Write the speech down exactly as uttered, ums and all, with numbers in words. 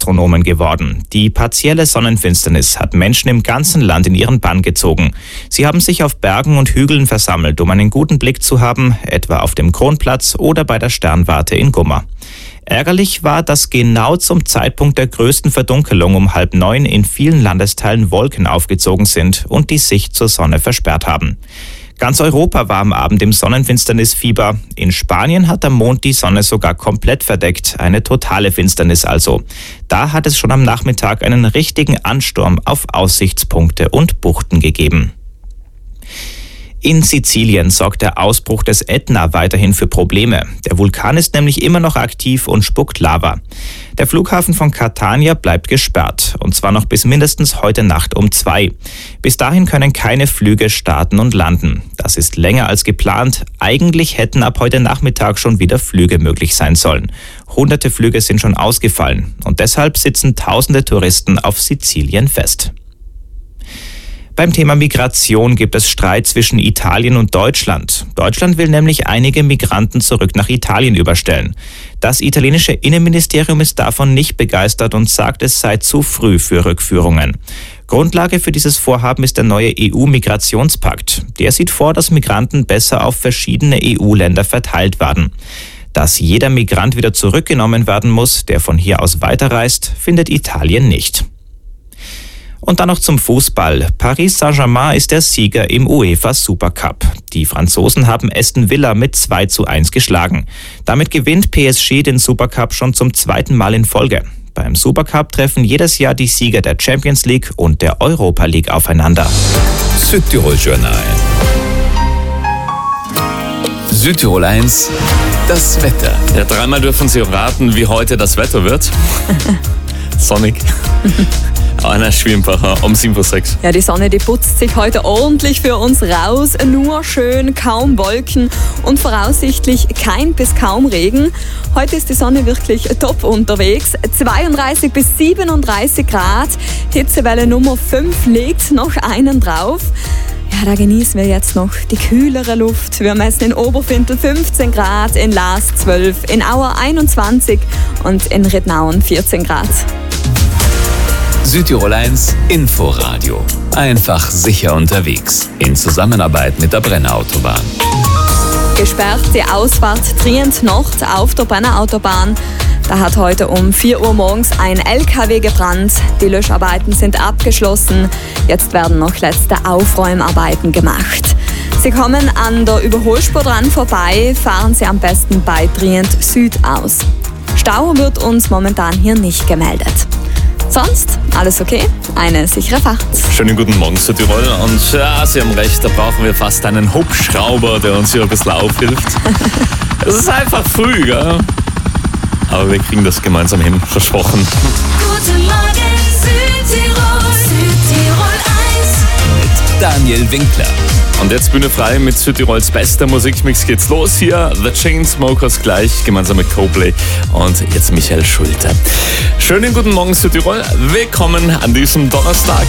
Astronomen geworden. Die partielle Sonnenfinsternis hat Menschen im ganzen Land in ihren Bann gezogen. Sie haben sich auf Bergen und Hügeln versammelt, um einen guten Blick zu haben, etwa auf dem Kronplatz oder bei der Sternwarte in Gummer. Ärgerlich war, dass genau zum Zeitpunkt der größten Verdunkelung um halb neun in vielen Landesteilen Wolken aufgezogen sind und die Sicht zur Sonne versperrt haben. Ganz Europa war am Abend im Sonnenfinsternisfieber. In Spanien hat der Mond die Sonne sogar komplett verdeckt, eine totale Finsternis also. Da hat es schon am Nachmittag einen richtigen Ansturm auf Aussichtspunkte und Buchten gegeben. In Sizilien sorgt der Ausbruch des Ätna weiterhin für Probleme. Der Vulkan ist nämlich immer noch aktiv und spuckt Lava. Der Flughafen von Catania bleibt gesperrt, und zwar noch bis mindestens heute Nacht um zwei. Bis dahin können keine Flüge starten und landen. Das ist länger als geplant. Eigentlich hätten ab heute Nachmittag schon wieder Flüge möglich sein sollen. Hunderte Flüge sind schon ausgefallen und deshalb sitzen tausende Touristen auf Sizilien fest. Beim Thema Migration gibt es Streit zwischen Italien und Deutschland. Deutschland will nämlich einige Migranten zurück nach Italien überstellen. Das italienische Innenministerium ist davon nicht begeistert und sagt, es sei zu früh für Rückführungen. Grundlage für dieses Vorhaben ist der neue E U-Migrationspakt. Der sieht vor, dass Migranten besser auf verschiedene E U-Länder verteilt werden. Dass jeder Migrant wieder zurückgenommen werden muss, der von hier aus weiterreist, findet Italien nicht. Und dann noch zum Fußball. Paris Saint-Germain ist der Sieger im UEFA Supercup. Die Franzosen haben Aston Villa mit zwei zu eins geschlagen. Damit gewinnt P S G den Supercup schon zum zweiten Mal in Folge. Beim Supercup treffen jedes Jahr die Sieger der Champions League und der Europa League aufeinander. Südtirol Journal. Südtirol eins, das Wetter. Ja, dreimal dürfen Sie raten, wie heute das Wetter wird. Sonnig. Anna Schwimbacher um sieben Uhr sechs. Ja, die Sonne, die putzt sich heute ordentlich für uns raus. Nur schön, kaum Wolken und voraussichtlich kein bis kaum Regen. Heute ist die Sonne wirklich top unterwegs. zweiunddreißig bis siebenunddreißig Grad. Hitzewelle Nummer fünf legt noch einen drauf. Ja, da genießen wir jetzt noch die kühlere Luft. Wir messen in Oberfintel fünfzehn Grad, in Laas zwölf, in Auer einundzwanzig und in Rittnauen vierzehn Grad. Südtirol eins Inforadio. Einfach sicher unterwegs. In Zusammenarbeit mit der Brenner Autobahn. Gesperrt die Ausfahrt Trient-Nord auf der Brenner Autobahn. Da hat heute um vier Uhr morgens ein L K W gebrannt. Die Löscharbeiten sind abgeschlossen. Jetzt werden noch letzte Aufräumarbeiten gemacht. Sie kommen an der Überholspur dran vorbei. Fahren Sie am besten bei Trient Süd aus. Stau wird uns momentan hier nicht gemeldet. Sonst alles okay? Eine sichere Fahrt. Schönen guten Morgen Südtirol. Und ja, Sie haben recht, da brauchen wir fast einen Hubschrauber, der uns hier ein bisschen aufhilft. Es ist einfach früh, gell? Aber wir kriegen das gemeinsam hin, versprochen. Guten Morgen Südtirol, Südtirol eins. Mit Daniel Winkler. Und jetzt Bühne frei mit Südtirols bester Musikmix geht's los. Hier The Chainsmokers gleich, gemeinsam mit Coldplay und jetzt Michael Schulte. Schönen guten Morgen Südtirol, willkommen an diesem Donnerstag.